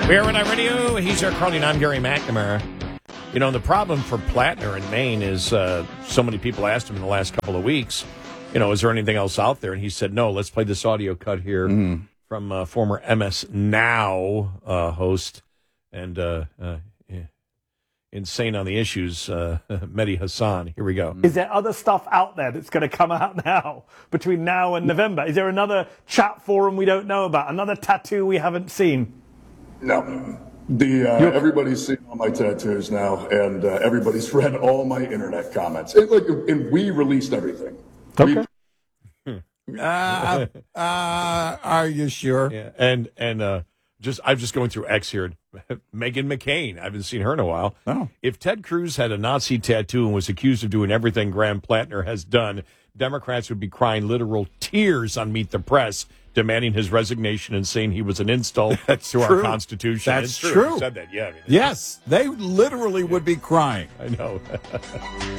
We're at Radio. He's Eric Carly, and I'm Gary McNamara. You know, the problem for Plattner in Maine is so many people asked him in the last couple of weeks, is there anything else out there? And he said, no, let's play this audio cut here from former MS Now host and insane on the issues, Mehdi Hassan. Here we go. Is there other stuff out there that's going to come out now, between now and November? Is there another chat forum we don't know about? Another tattoo we haven't seen? No. Everybody's seen all my tattoos now, and everybody's read all my internet comments. And we released everything. Okay. Are you sure? Yeah. And I'm just going through X here. Meghan McCain. I haven't seen her in a while. Oh. If Ted Cruz had a Nazi tattoo and was accused of doing everything Graham Plattner has done, Democrats would be crying literal tears on Meet the Press, demanding his resignation and saying he was an insult to our Constitution. That's it's true. You said that, yeah. Yes, they literally would be crying. I know.